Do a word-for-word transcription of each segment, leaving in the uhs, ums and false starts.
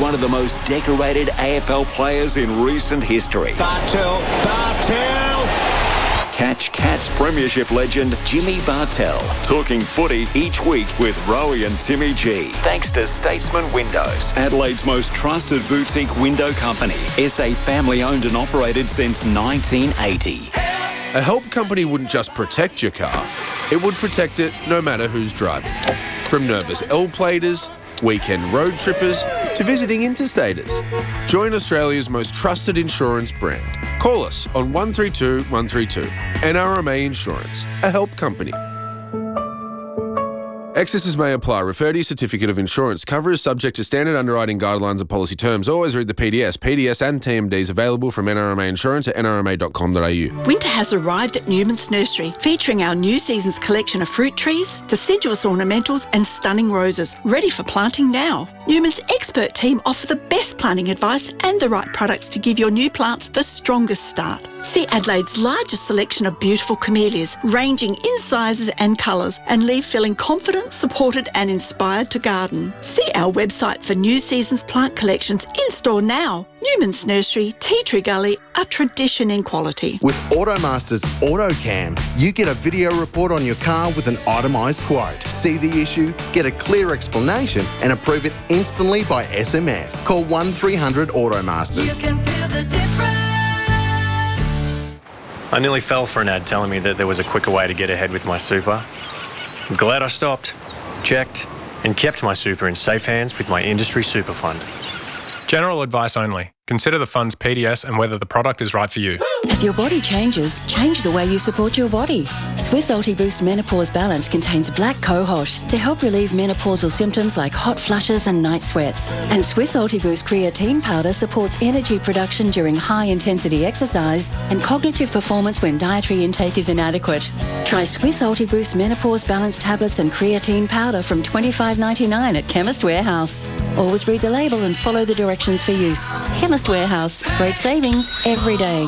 one of the most decorated A F L players in recent history. Bartel, Bartel! Catch Cats Premiership legend Jimmy Bartel talking footy each week with Rowie and Timmy G. Thanks to Statesman Windows, Adelaide's most trusted boutique window company. S A family owned and operated since nineteen eighty. A help company wouldn't just protect your car, it would protect it no matter who's driving. From nervous L-platers, weekend road trippers, to visiting interstaters. Join Australia's most trusted insurance brand. Call us on one three two one three two. N R M A Insurance, a help company. Excesses may apply. Refer to your certificate of insurance. Cover is subject to standard underwriting guidelines and policy terms. Always read the P D S. P D S and T M Ds available from N R M A Insurance at n r m a dot com dot a u. Winter has arrived at Newman's Nursery, featuring our new season's collection of fruit trees, deciduous ornamentals and stunning roses, ready for planting now. Newman's expert team offer the best planting advice and the right products to give your new plants the strongest start. See Adelaide's largest selection of beautiful camellias, ranging in sizes and colours, and leave feeling confident, supported and inspired to garden. See our website for new season's plant collections in-store now. Newman's Nursery, Tea Tree Gully, a tradition in quality. With Automaster's AutoCam, you get a video report on your car with an itemised quote. See the issue, get a clear explanation and approve it instantly by S M S. Call one three hundred Automasters. You can feel the difference. I nearly fell for an ad telling me that there was a quicker way to get ahead with my super. I'm glad I stopped, checked, and kept my super in safe hands with my industry super fund. General advice only. Consider the fund's P D S and whether the product is right for you. As your body changes, change the way you support your body. Swiss Ultiboost Menopause Balance contains black cohosh to help relieve menopausal symptoms like hot flushes and night sweats. And Swiss Ultiboost Creatine Powder supports energy production during high-intensity exercise and cognitive performance when dietary intake is inadequate. Try Swiss Ultiboost Menopause Balance Tablets and Creatine Powder from twenty-five ninety-nine at Chemist Warehouse. Always read the label and follow the directions for use. Chemist Warehouse. Great savings every day.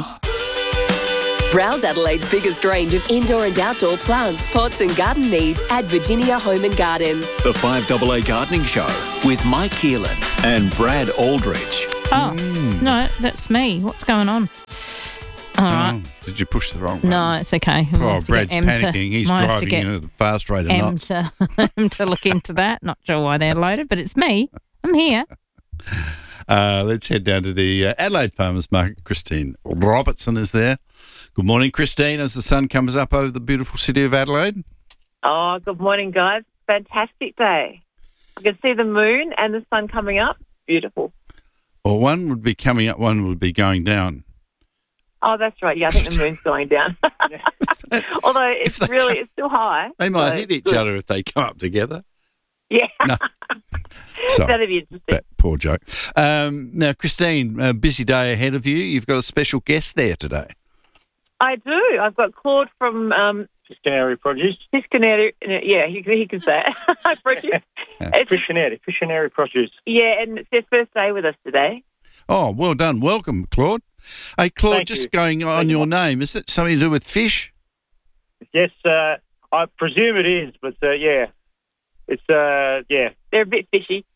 Browse Adelaide's biggest range of indoor and outdoor plants, pots and garden needs at Virginia Home and Garden. The five A A Gardening Show with Mike Keelan and Brad Aldridge. Oh, mm. no, that's me. What's going on? All right. Oh, did you push the wrong button? No, it's okay. Oh, Brad's panicking. To, He's driving in at a fast rate of M knots. To, M to look into that. Not sure why they're loaded, but it's me. I'm here. Uh, let's head down to the uh, Adelaide Farmers Market. Christine Robertson is there. Good morning, Christine, as the sun comes up over the beautiful city of Adelaide. Oh, good morning, guys. Fantastic day. You can see the moon and the sun coming up. Beautiful. Well, one would be coming up, one would be going down. Oh, that's right. Yeah, I think the moon's going down. Although it's really, it's still high. They might so hit each good. other if they come up together. Yeah. No. Sorry. That'd be interesting. That poor joke. Um, now, Christine, a busy day ahead of you. You've got a special guest there today. I do. I've got Claude from um, Fiscaneri Produce. Fiscaneri. Yeah, he, he can say it. Produce. Yeah. Fiscaneri. Fiscaneri Produce. Yeah, and it's their first day with us today. Oh, well done. Welcome, Claude. Hey, Claude, Thank just you. going on Thank your you. name, is it something to do with fish? Yes, uh, I presume it is, but uh, yeah, it's uh, yeah, they're a bit fishy.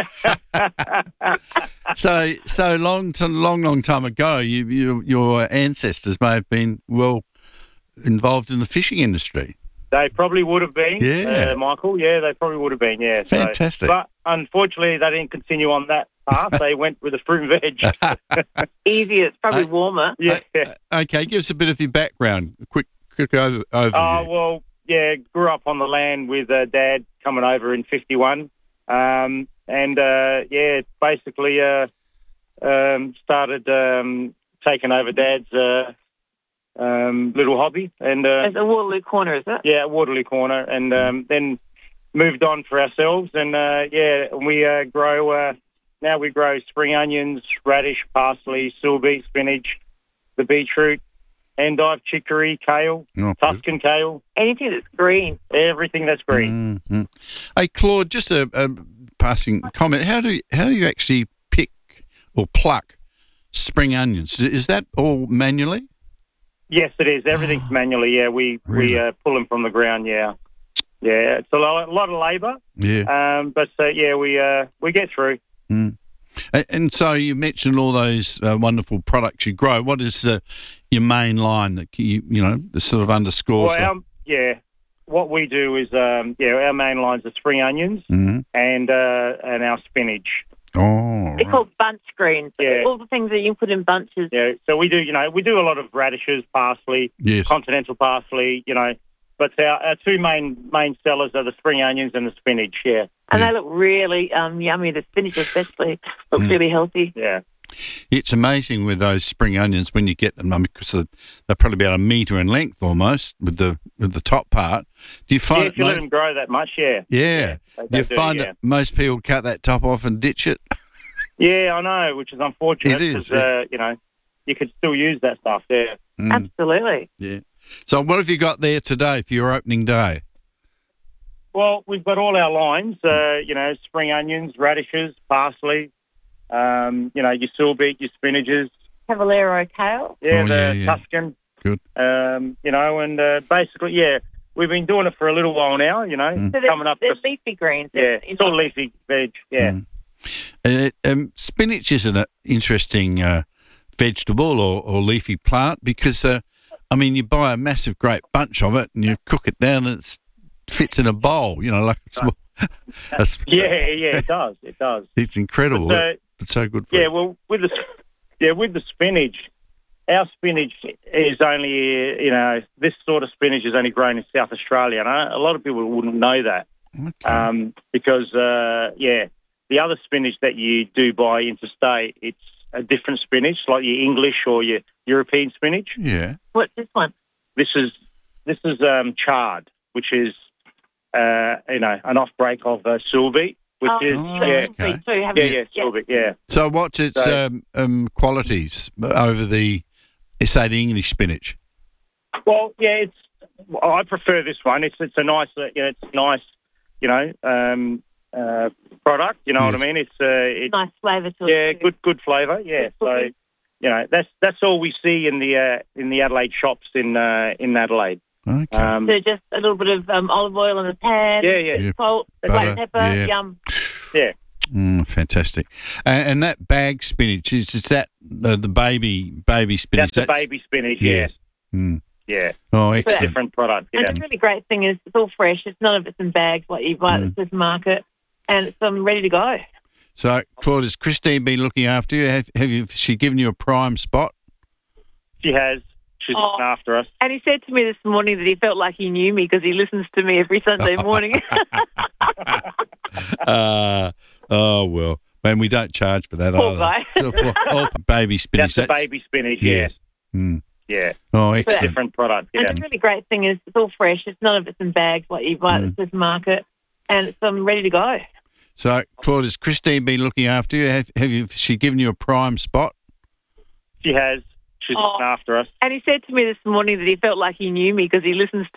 So, so long, to long, long time ago, you, you, your ancestors may have been well involved in the fishing industry. They probably would have been, Yeah. uh, Michael. Yeah, they probably would have been. Yeah, So- Fantastic. but unfortunately, they didn't continue on that path. They went with the fruit and veg. Easier. It's probably I- warmer. yeah. Okay, give us a bit of your background, a quick, quick over, overview. Oh, well, yeah, grew up on the land with uh, Dad coming over in fifty-one. Um, and, uh, yeah, basically uh, um, started um, taking over Dad's uh, um, little hobby. And uh, It's a Waterloo Corner, is it? Yeah, Waterloo Corner. And um, then moved on for ourselves. And, uh, yeah, we uh, grow, uh, now we grow spring onions, radish, parsley, silby, spinach, the beetroot, endive, chicory, kale, Oh, Tuscan kale. Anything that's green. Everything that's green. Mhm. Hey, Claude, just a, a passing comment. How do you, how do you actually pick or pluck spring onions? Is that all manually? Yes, it is. Everything's manually, yeah. We Really? we uh, pull them from the ground, yeah. Yeah, it's a lot, a lot of labour. Yeah. Um, but, uh, yeah, we uh, we get through. Mm. And, and so you mentioned all those uh, wonderful products you grow. What is uh, your main line that you you know sort of underscores? Well, our, yeah, what we do is um, yeah, our main lines are spring onions Mhm. and uh, and our spinach. Oh, They're called bunch greens. Yeah. All the things that you can put in bunches. Yeah, so we do, you know, we do a lot of radishes, parsley, Yes. continental parsley, you know, but our, our two main main sellers are the spring onions and the spinach, yeah. And they look really um, yummy. The spinach especially looks Mm. really healthy. Yeah. It's amazing with those spring onions when you get them, I mean, because they're, they're probably about a metre in length almost with the with the top part. Do you find yeah, if you it, let mo- them grow that much, yeah. yeah. they- Do they you do, find yeah. that most people cut that top off and ditch it? Yeah, I know, which is unfortunate. It is, 'cause, uh, you know, you could still use that stuff there. Mm. Absolutely. Yeah. So what have you got there today for your opening day? Well, we've got all our lines, uh, you know, spring onions, radishes, parsley, um, you know, your silbeet, your spinaches. Cavallero kale. Yeah, Oh, the yeah, yeah. Tuscan. Good. Um, you know, and uh, basically, yeah, we've been doing it for a little while now, you know, Mm. So they're, coming up. they're to- leafy greens. yeah, They're- it's all leafy veg, yeah. Mm. Uh, um, spinach is an interesting uh, vegetable or, or leafy plant because, uh, I mean, you buy a massive great bunch of it and you cook it down and it fits in a bowl, you know, like a small... a sp- Yeah, yeah, it does, it does. It's incredible. But, uh, It's so good for Yeah, you. well, with the yeah with the spinach, our spinach is only you know this sort of spinach is only grown in South Australia, and I, a lot of people wouldn't know that um, because uh, yeah, the other spinach that you do buy interstate, it's a different spinach, like your English or your European spinach. Yeah. What's this one? This is this is um, chard, which is uh, you know an off break of uh, silbeet, which Oh, is you got yeah, silbeet too, haven't yeah, you? yeah, silbeet, yeah. So what's its So- um, um, qualities over the, say, the English spinach? Well, yeah, it's. I prefer this one. It's it's a nice, uh, you know, it's a nice, you know, um, uh, product. You know what I Yes. mean? It's uh, it's Nice flavour to yeah, it. too. good good flavour. Yeah, so you know that's that's all we see in the uh, in the Adelaide shops in uh, in Adelaide. Okay. Um, So just a little bit of um, olive oil in the pan. Yeah, yeah. Yeah. Salt, Butter, black pepper, yeah. yum. yeah. Mm, fantastic. And, and that bag spinach, is, is that uh, the baby baby spinach? That's the baby spinach. Yes. Mm. Yeah, yeah. Oh, It's a excellent. different product. Yeah. And the really great thing is it's all fresh. It's none of it's in bags like you buy Mm. at the supermarket. And it's um, ready to go. So, Claude, has Christine been looking after you? Have, have you? She given you a prime spot? She has. She's Oh. looking after us. And he said to me this morning that he felt like he knew me because he listens to me every Sunday morning. uh, oh, well. Man, we don't charge for that Poor either. guy. So, well, oh, baby spinach. That's the baby spinach. Yeah, Yes. Mm. yeah. Oh, It's a excellent. different product. Yeah. And the really great thing is it's all fresh. It's none of it's in bags like you buy Mm. at the supermarket. And it's um, ready to go. So, Claude, has Christine been looking after you? Have, have you? She given you a prime spot? She has. She's Oh. looking after us. And he said to me this morning that he felt like he knew me because he listens